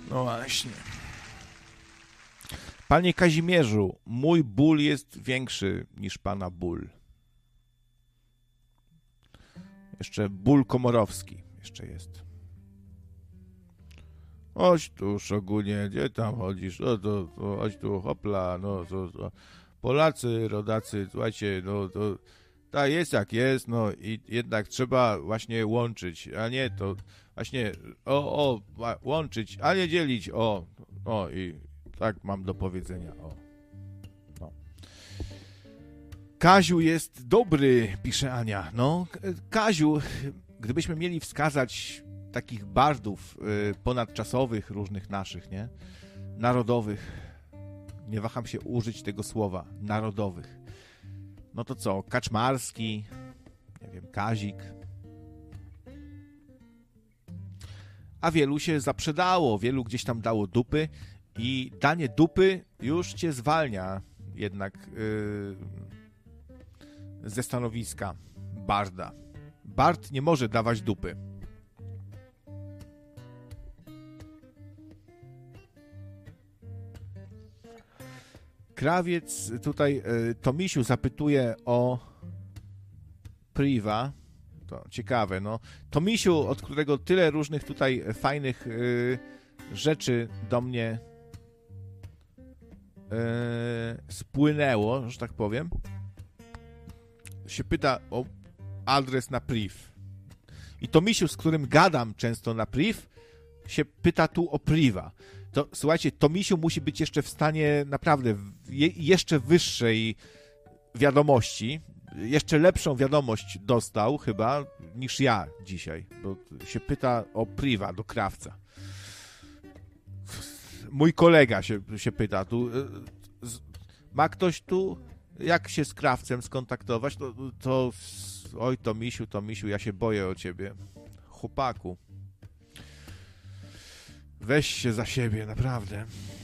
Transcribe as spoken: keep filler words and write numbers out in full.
No właśnie. Panie Kazimierzu, mój ból jest większy niż pana ból. Jeszcze ból komorowski jeszcze jest. Chodź tu, szogunie, gdzie tam chodzisz? No to, to chodź tu, hopla, no to, to Polacy, rodacy, słuchajcie, no to tak jest jak jest, no i jednak trzeba właśnie łączyć, a nie to właśnie, o, o, łączyć, a nie dzielić, o, o i tak mam do powiedzenia, o. No. Kaziu jest dobry, pisze Ania, no, Kaziu, gdybyśmy mieli wskazać takich bardów y, ponadczasowych różnych naszych, nie? Narodowych. Nie waham się użyć tego słowa. Narodowych. No to co? Kaczmarski, nie wiem, Kazik. A wielu się zaprzedało, wielu gdzieś tam dało dupy i danie dupy już cię zwalnia jednak y, ze stanowiska barda. Bard nie może dawać dupy. Krawiec tutaj y, Tomisiu zapytuje o Priva. To ciekawe, no. Tomisiu, od którego tyle różnych tutaj fajnych y, rzeczy do mnie y, spłynęło, że tak powiem, się pyta o adres na Priv. I Tomisiu, z którym gadam często na Priv, się pyta tu o Priva. To słuchajcie, Tomisiu musi być jeszcze w stanie naprawdę je, jeszcze wyższej wiadomości, jeszcze lepszą wiadomość dostał chyba niż ja dzisiaj, bo się pyta o Priva do krawca. Mój kolega się, się pyta tu, ma ktoś tu, jak się z krawcem skontaktować? To, to oj Tomisiu, Tomisiu, ja się boję o ciebie, chłopaku. Weź się za siebie, naprawdę.